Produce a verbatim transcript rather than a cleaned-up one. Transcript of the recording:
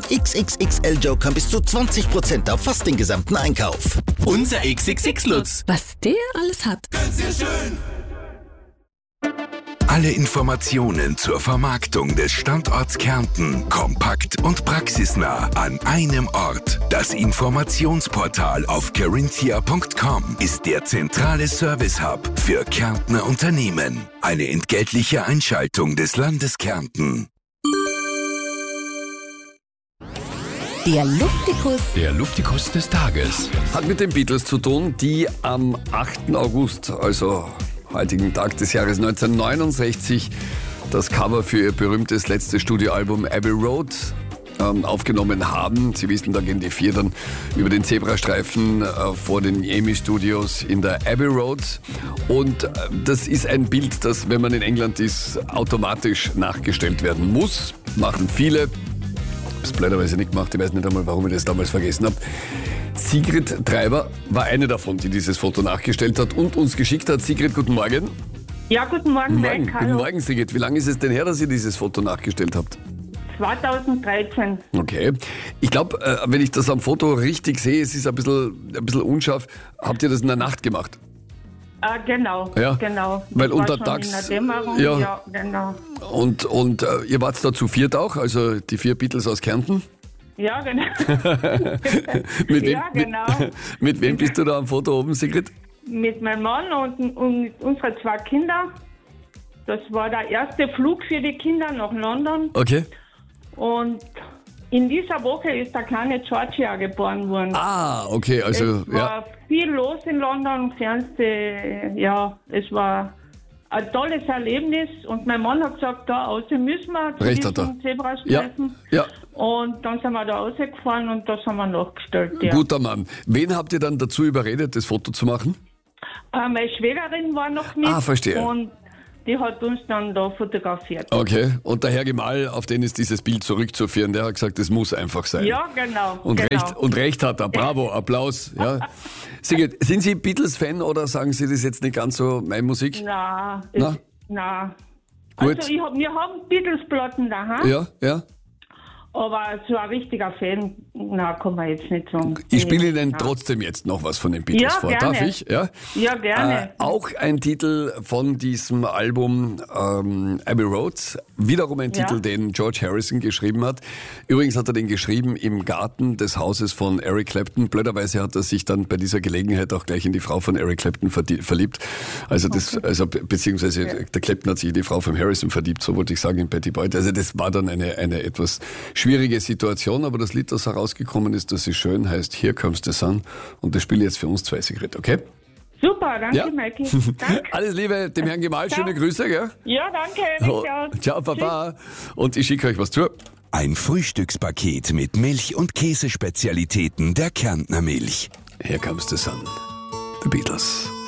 X X X L-Joker bis zu zwanzig Prozent auf fast den gesamten Einkauf. Unser X X X-Lutz. Was der alles hat. Alle Informationen zur Vermarktung des Standorts Kärnten kompakt und praxisnah an einem Ort. Das Informationsportal auf carinthia punkt com ist der zentrale Service-Hub für Kärntner Unternehmen. Eine entgeltliche Einschaltung des Landes Kärnten. Der Luftikus. Der Luftikus des Tages hat mit den Beatles zu tun, die am achten August, also heutigen Tag des Jahres neunzehnhundertneunundsechzig, das Cover für ihr berühmtes letztes Studioalbum Abbey Road ähm, aufgenommen haben. Sie wissen, da gehen die vier dann über den Zebrastreifen äh, vor den EMI Studios in der Abbey Road. Und äh, das ist ein Bild, das, wenn man in England ist, automatisch nachgestellt werden muss. Machen viele. Ich habe es blöderweise nicht gemacht, ich weiß nicht einmal, warum ich das damals vergessen habe. Sigrid Treiber war eine davon, die dieses Foto nachgestellt hat und uns geschickt hat. Sigrid, guten Morgen. Ja, guten Morgen, Guten Morgen, Mike. guten Morgen Sigrid. Wie lange ist es denn her, dass ihr dieses Foto nachgestellt habt? zweitausenddreizehn. Okay. Ich glaube, äh, wenn ich das am Foto richtig sehe, es ist ein bisschen, ein bisschen unscharf. Habt ihr das in der Nacht gemacht? Ah, genau, Ja, genau. weil Das war untertags- schon in der Dämmerung, ja. ja, genau. Und, und äh, ihr wart da zu viert auch, also die vier Beatles aus Kärnten? Ja, genau. mit, wem, Ja, genau. mit, mit wem bist du da am Foto oben, Sigrid? Mit meinem Mann und, und mit unseren zwei Kindern. Das war der erste Flug für die Kinder nach London. Okay. Und in dieser Woche ist der kleine Georgia geboren worden. Ah, okay, also Es ja. war viel los in London, Fernsehen, ja, es war ein tolles Erlebnis und mein Mann hat gesagt, da raus müssen wir zu Recht hat er. diesem Zebrastreifen. Ja, ja. Und dann sind wir da rausgefahren und das haben wir nachgestellt. Ja. Guter Mann. Wen habt ihr dann dazu überredet, das Foto zu machen? Äh, meine Schwägerin war noch mit Ah, verstehe. und die hat uns dann da fotografiert. Okay, und der Herr Gemahl, auf den ist dieses Bild zurückzuführen, der hat gesagt, es muss einfach sein. Ja, genau. Und, genau. recht, und recht hat er. Bravo, Applaus. Ja. Sigrid, sind Sie Beatles-Fan oder sagen Sie, das ist jetzt nicht ganz so meine Musik? Na, Na? es, na. Gut. Also ich hab, wir haben Beatles-Platten daheim, Ja, ja. aber so ein richtiger Fan, na, kann man jetzt nicht sagen. Ich spiele Ihnen Na. trotzdem jetzt noch was von den Beatles Ja, vor. gerne. Darf ich? Ja, Ja, gerne. Äh, auch ein Titel von diesem Album ähm, Abbey Road. Wiederum ein Ja. Titel, den George Harrison geschrieben hat. Übrigens hat er den geschrieben im Garten des Hauses von Eric Clapton. Blöderweise hat er sich dann bei dieser Gelegenheit auch gleich in die Frau von Eric Clapton verdi- verliebt. Also das, also be- beziehungsweise Ja. der Clapton hat sich in die Frau von Harrison verliebt, so wollte ich sagen, in Betty Boyd. Also das war dann eine, eine etwas schwierige Situation, aber das Lied, das herausgekommen ist, das ist schön, heißt Here Comes the Sun und das spiele ich jetzt für uns zwei, Sigrid, okay? Super, danke, Ja. Mikey. Danke. Alles Liebe, dem Herrn Gemahl, Ciao. schöne Grüße, gell? Ja, danke. Oh, Dich auch. ciao, Papa. Und ich schicke euch was zu. Ein Frühstückspaket mit Milch- und Käsespezialitäten der Kärntner Milch. Here Comes the Sun. The Beatles.